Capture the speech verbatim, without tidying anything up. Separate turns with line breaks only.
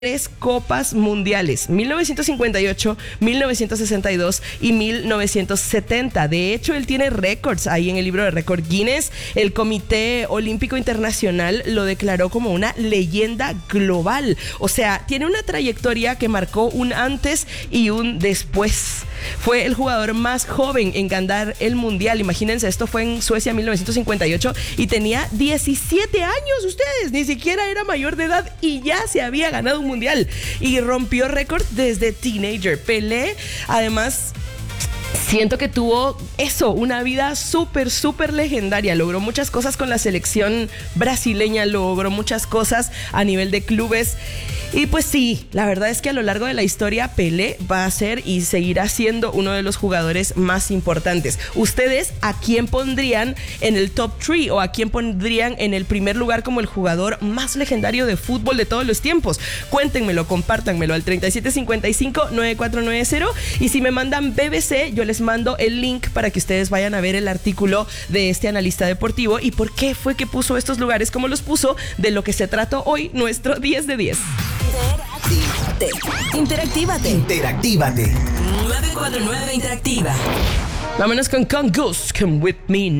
tres copas mundiales, mil novecientos cincuenta y ocho, mil novecientos sesenta y dos y mil novecientos setenta. De hecho, él tiene récords ahí en el libro de récord Guinness. El Comité Olímpico Internacional lo declaró como una leyenda global. O sea, tiene una trayectoria que marcó un antes y un después. Fue el jugador más joven en ganar el mundial. Imagínense, esto fue en Suecia en mil novecientos cincuenta y ocho y tenía diecisiete años. Ustedes, ni siquiera era mayor de edad y ya se había ganado un mundial y rompió récord desde teenager. Pelé, además, siento que tuvo eso, una vida súper, súper legendaria. Logró muchas cosas con la selección brasileña, logró muchas cosas a nivel de clubes. Y pues sí, la verdad es que a lo largo de la historia Pelé va a ser y seguirá siendo uno de los jugadores más importantes. ¿Ustedes a quién pondrían en el top tres o a quién pondrían en el primer lugar como el jugador más legendario de fútbol de todos los tiempos? Cuéntenmelo, compártanmelo al treinta y siete cincuenta y cinco, noventa y cuatro noventa, y si me mandan B B C, yo les mando el link para que ustedes vayan a ver el artículo de este analista deportivo y por qué fue que puso estos lugares como los puso, de lo que se trató hoy nuestro diez de diez.
Interactívate.
Interactívate.
nueve cuatro nueve Interactiva.
Vámonos con Con Goose, Come With Me